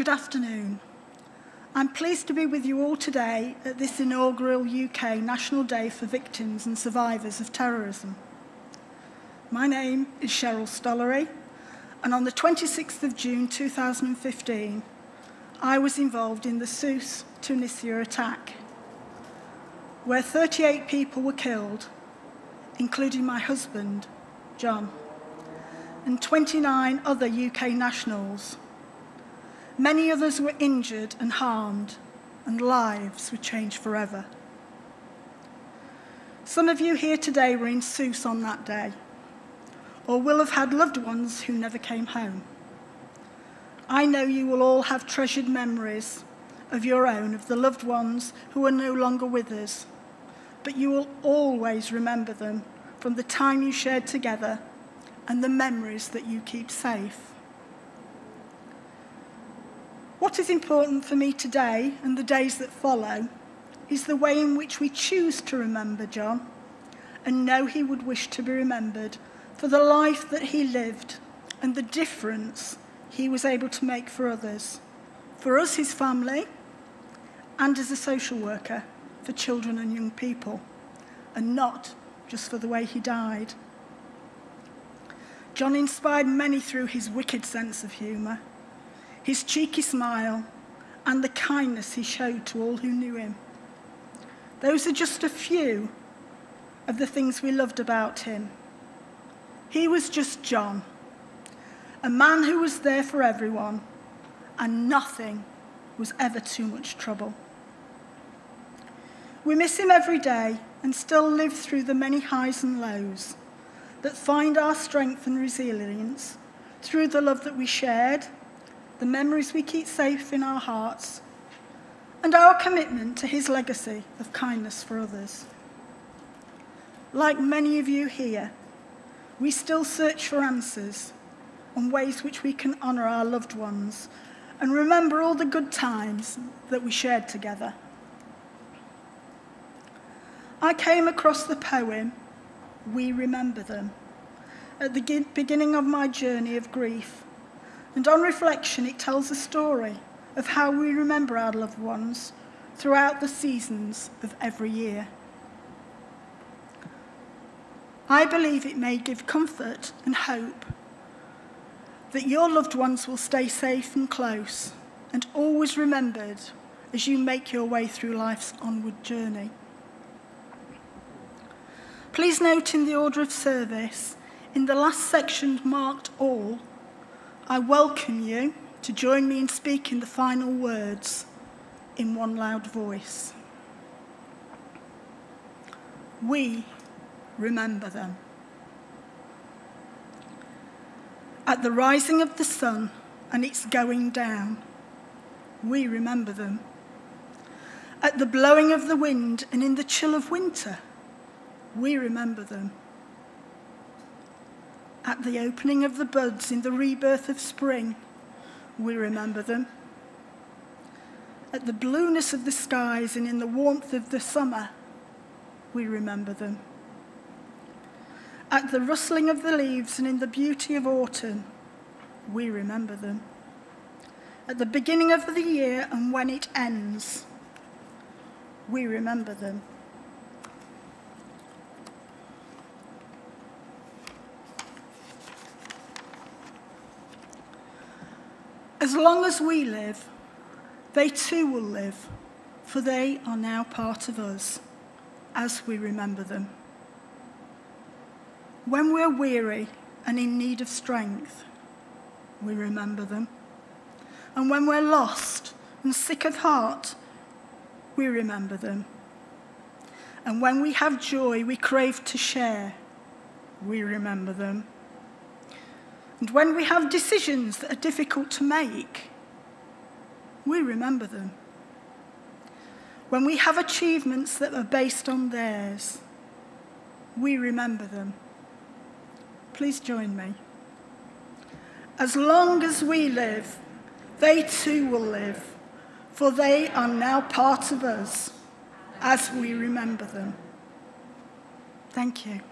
Good afternoon. I'm pleased to be with you all today at this inaugural UK National Day for Victims and Survivors of Terrorism. My name is Cheryl Stollery, and on the 26th of June 2015, I was involved in the Sousse, Tunisia attack, where 38 people were killed, including my husband, John, and 29 other UK nationals. Many others were injured and harmed, and lives were changed forever. Some of you here today were in Sousse on that day, or will have had loved ones who never came home. I know you will all have treasured memories of your own, of the loved ones who are no longer with us, but you will always remember them from the time you shared together and the memories that you keep safe. What is important for me today and the days that follow is the way in which we choose to remember John and know he would wish to be remembered for the life that he lived and the difference he was able to make for others, for us, his family, and as a social worker for children and young people, and not just for the way he died. John inspired many through his wicked sense of humour, his cheeky smile, and the kindness he showed to all who knew him. Those are just a few of the things we loved about him. He was just John, a man who was there for everyone, and nothing was ever too much trouble. We miss him every day and still live through the many highs and lows that find our strength and resilience through the love that we shared, the memories we keep safe in our hearts, and our commitment to his legacy of kindness for others. Like many of you here, we still search for answers and ways which we can honour our loved ones and remember all the good times that we shared together. I came across the poem, We Remember Them, at the beginning of my journey of grief, and on reflection it tells a story of how we remember our loved ones throughout the seasons of every year. I believe it may give comfort and hope that your loved ones will stay safe and close and always remembered as you make your way through life's onward journey. Please note in the order of service, in the last section marked All, I welcome you to join me in speaking the final words in one loud voice. We remember them. At the rising of the sun and its going down, we remember them. At the blowing of the wind and in the chill of winter, we remember them. At the opening of the buds in the rebirth of spring, we remember them. At the blueness of the skies and in the warmth of the summer, we remember them. At the rustling of the leaves and in the beauty of autumn, we remember them. At the beginning of the year and when it ends, we remember them. As long as we live, they too will live, for they are now part of us, as we remember them. When we're weary and in need of strength, we remember them. And when we're lost and sick of heart, we remember them. And when we have joy we crave to share, we remember them. And when we have decisions that are difficult to make, we remember them. When we have achievements that are based on theirs, we remember them. Please join me. As long as we live, they too will live, for they are now part of us as we remember them. Thank you.